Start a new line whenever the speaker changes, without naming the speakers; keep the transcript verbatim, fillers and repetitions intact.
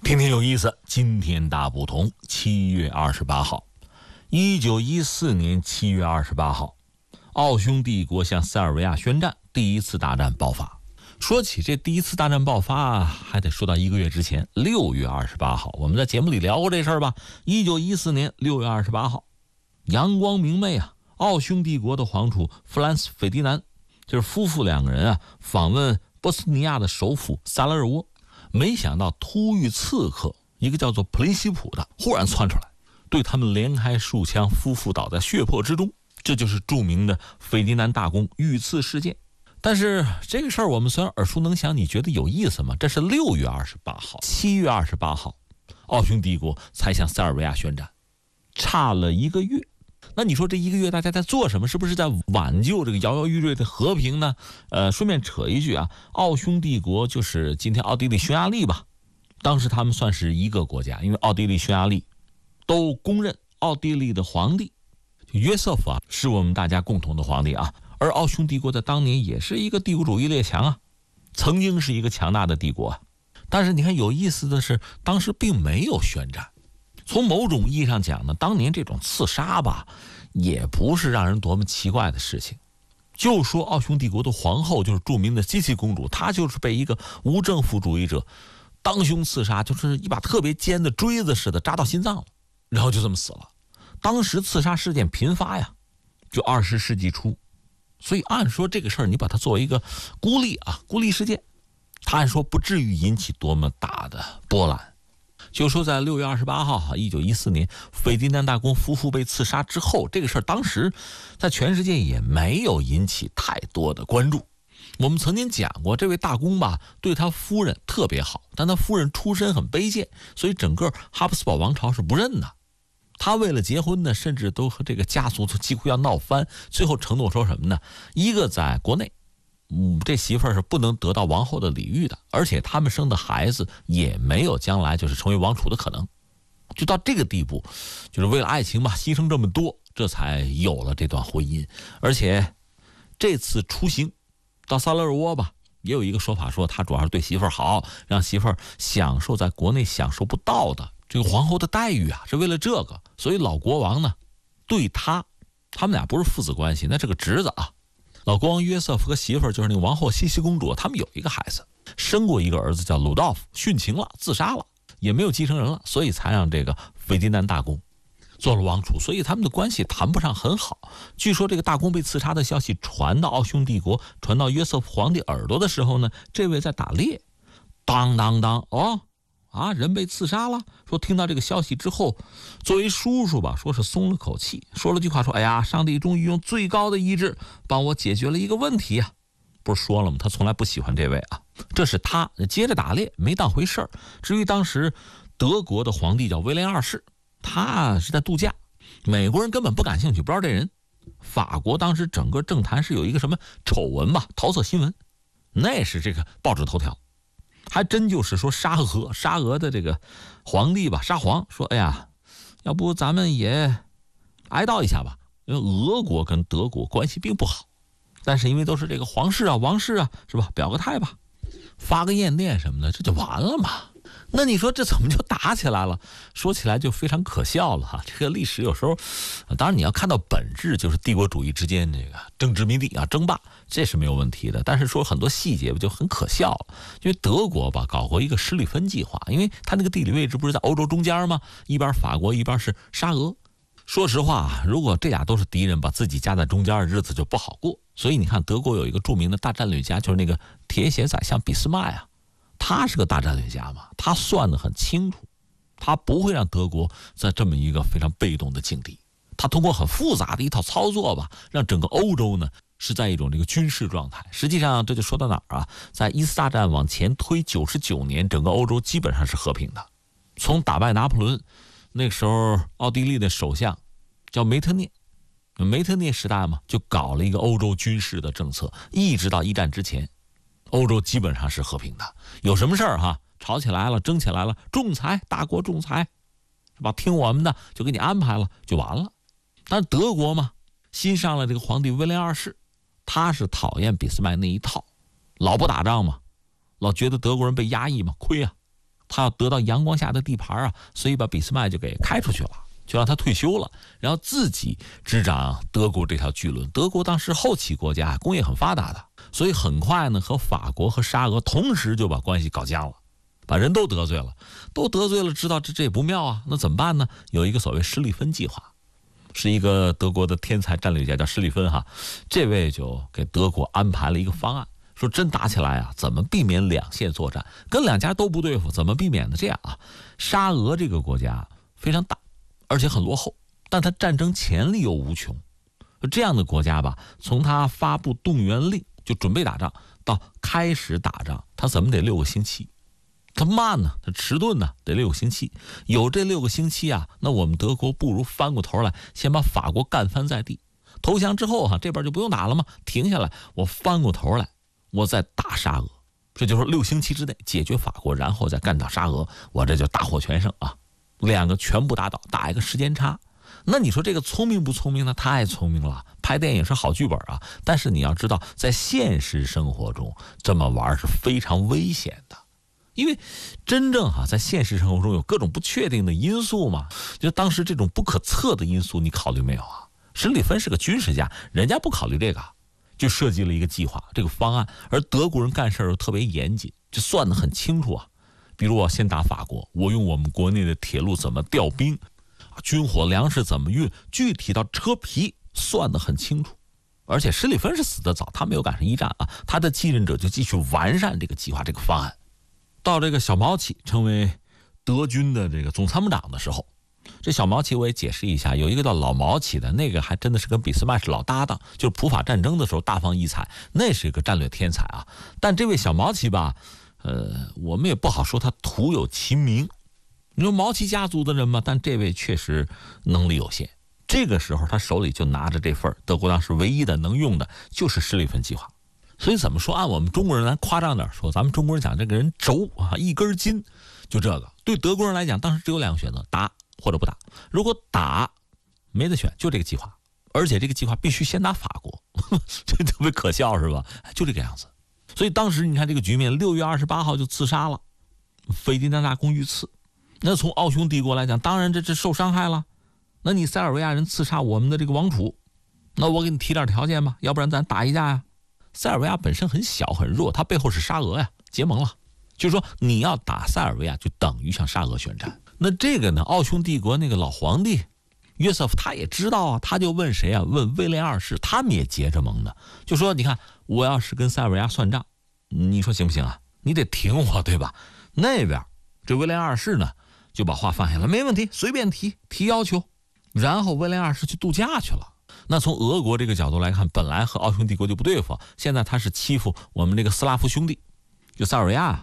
天天有意思，今天大不同。七月二十八号，一九一四年七月二十八号，奥匈帝国向塞尔维亚宣战，第一次大战爆发。说起这第一次大战爆发，还得说到一个月之前，六月二十八号，我们在节目里聊过这事儿吧？一九一四年六月二十八号，阳光明媚啊，奥匈帝国的皇储弗兰茨·斐迪南，就是夫妇两个人啊，访问波斯尼亚的首府萨拉热窝。没想到突遇刺客，一个叫做普林西普的忽然窜出来，对他们连开数枪，夫妇倒在血泊之中。这就是著名的斐迪南大公遇刺事件。但是这个事儿我们虽然耳熟能详，你觉得有意思吗？这是六月二十八号，七月二十八号，奥匈帝国才向塞尔维亚宣战，差了一个月。那你说这一个月大家在做什么？是不是在挽救这个摇摇欲坠的和平呢？呃，顺便扯一句啊，奥匈帝国就是今天奥地利、匈牙利吧，当时他们算是一个国家，因为奥地利、匈牙利都公认奥地利的皇帝约瑟夫啊是我们大家共同的皇帝啊。而奥匈帝国在当年也是一个帝国主义列强啊，曾经是一个强大的帝国啊。但是你看有意思的是，当时并没有宣战。从某种意义上讲呢，当年这种刺杀吧，也不是让人多么奇怪的事情。就说奥匈帝国的皇后，就是著名的茜茜公主，她就是被一个无政府主义者当胸刺杀，就是一把特别尖的锥子似的扎到心脏了，然后就这么死了。当时刺杀事件频发呀，就二十世纪初，所以按说这个事儿你把它作为一个孤立啊孤立事件，他按说不至于引起多么大的波澜。就说在六月二十八号，一九一四年，斐迪南大公夫妇被刺杀之后，这个事儿当时在全世界也没有引起太多的关注。我们曾经讲过，这位大公吧，对他夫人特别好，但他夫人出身很卑贱，所以整个哈布斯堡王朝是不认的。他为了结婚呢，甚至都和这个家族都几乎要闹翻，最后承诺说什么呢？一个在国内。嗯，这媳妇儿是不能得到王后的礼遇的，而且他们生的孩子也没有将来就是成为王储的可能，就到这个地步，就是为了爱情吧，牺牲这么多，这才有了这段婚姻。而且这次出行到萨勒热窝吧，也有一个说法说他主要是对媳妇儿好，让媳妇儿享受在国内享受不到的这个皇后的待遇啊，是为了这个。所以老国王呢，对他，他们俩不是父子关系，那是个侄子啊。老国王约瑟夫和媳妇儿就是那个王后茜茜公主，他们有一个孩子，生过一个儿子叫鲁道夫，殉情了，自杀了，也没有继承人了，所以才让这个斐迪南大公做了王储，所以他们的关系谈不上很好。据说这个大公被刺杀的消息传到奥匈帝国，传到约瑟夫皇帝耳朵的时候呢，这位在打猎，当当当，哦啊，人被刺杀了。说听到这个消息之后，作为叔叔吧，说是松了口气，说了句话，说哎呀，上帝终于用最高的意志帮我解决了一个问题啊。不是说了吗？他从来不喜欢这位啊，这是他接着打猎，没当回事儿。至于当时德国的皇帝叫威廉二世，他是在度假，美国人根本不感兴趣，不知道这人。法国当时整个政坛是有一个什么丑闻吧，桃色新闻，那是这个报纸头条。还真就是说沙俄沙俄的这个皇帝吧，沙皇说，哎呀，要不咱们也哀悼一下吧，因为俄国跟德国关系并不好，但是因为都是这个皇室啊王室啊，是吧，表个态吧，发个唁电什么的，这就完了嘛。那你说这怎么就打起来了？说起来就非常可笑了哈。这个历史有时候，当然你要看到本质，就是帝国主义之间这个争殖民地啊、争霸，这是没有问题的。但是说很多细节就很可笑，因为德国吧搞过一个施里芬计划，因为它那个地理位置不是在欧洲中间吗？一边法国，一边是沙俄。说实话，如果这俩都是敌人，把自己夹在中间，日子就不好过。所以你看，德国有一个著名的大战略家，就是那个铁血宰相俾斯麦啊。他是个大战略家嘛，他算得很清楚，他不会让德国在这么一个非常被动的境地。他通过很复杂的一套操作吧，让整个欧洲呢是在一种这个军事状态。实际上这就说到哪儿啊？在一次大战往前推九十九年，整个欧洲基本上是和平的。从打败拿破仑，那个时候奥地利的首相叫梅特涅，梅特涅时代嘛，就搞了一个欧洲军事的政策，一直到一战之前。欧洲基本上是和平的，有什么事儿哈，吵起来了，争起来了，仲裁，大国仲裁，是吧？听我们的，就给你安排了，就完了。但是德国嘛，新上来这个皇帝威廉二世，他是讨厌俾斯麦那一套，老不打仗嘛，老觉得德国人被压抑嘛，亏啊， 他要得到阳光下的地盘啊，所以把俾斯麦就给开出去了，就让他退休了，然后自己执掌德国这条巨轮。德国当时后起国家，工业很发达的，所以很快呢和法国和沙俄同时就把关系搞僵了，把人都得罪了，都得罪了，知道这这也不妙啊，那怎么办呢？有一个所谓施利芬计划，是一个德国的天才战略家叫施利芬哈，这位就给德国安排了一个方案，说真打起来啊，怎么避免两线作战，跟两家都不对付，怎么避免呢？这样啊，沙俄这个国家非常大，而且很落后，但它战争潜力又无穷，这样的国家吧，从他发布动员令就准备打仗到开始打仗，他怎么得六个星期？他慢呢，他迟钝呢，得六个星期。有这六个星期啊，那我们德国不如翻过头来，先把法国干翻在地。投降之后哈、啊，这边就不用打了吗？停下来，我翻过头来，我再打沙俄。这就是六星期之内解决法国，然后再干倒沙俄，我这就大获全胜啊！两个全部打倒，打一个时间差。那你说这个聪明不聪明呢？太聪明了，拍电影是好剧本啊。但是你要知道，在现实生活中这么玩是非常危险的。因为真正哈、啊，在现实生活中有各种不确定的因素嘛，就当时这种不可测的因素，你考虑没有啊？施里芬是个军事家，人家不考虑这个，就设计了一个计划，这个方案。而德国人干事又特别严谨，就算得很清楚啊。比如我先打法国，我用我们国内的铁路怎么调兵，军火粮食怎么运，具体到车皮算得很清楚。而且施里芬是死得早，他没有赶上一战啊，他的继任者就继续完善这个计划，这个方案。到这个小毛奇成为德军的这个总参谋长的时候，这小毛奇我也解释一下，有一个叫老毛奇的，那个还真的是跟俾斯麦是老搭档，就是普法战争的时候大放异彩，那是一个战略天才啊。但这位小毛奇吧，呃，我们也不好说他徒有其名，你说毛奇家族的人嘛，但这位确实能力有限。这个时候他手里就拿着这份德国当时唯一的能用的就是施里芬计划。所以怎么说，按我们中国人来夸张点说，咱们中国人讲这个人轴啊，一根筋，就这个。对德国人来讲，当时只有两个选择，打或者不打。如果打没得选，就这个计划，而且这个计划必须先打法国，呵呵，这特别可笑是吧？就这个样子。所以当时你看这个局面，六月二十八号就刺杀了斐迪南大公遇刺。那从奥匈帝国来讲，当然这这受伤害了。那你塞尔维亚人刺杀我们的这个王储，那我给你提点条件吧，要不然咱打一架呀。塞尔维亚本身很小很弱，它背后是沙俄呀，结盟了。就是说你要打塞尔维亚，就等于向沙俄宣战。那这个呢，奥匈帝国那个老皇帝约瑟夫他也知道啊，他就问谁啊？问威廉二世，他们也结着盟的，就说你看，我要是跟塞尔维亚算账，你说行不行啊？你得挺我，对吧？那边这威廉二世呢，就把话放下了，没问题，随便提提要求。然后威廉二世去度假去了。那从俄国这个角度来看，本来和奥匈帝国就不对付，现在他是欺负我们这个斯拉夫兄弟，就塞尔维亚，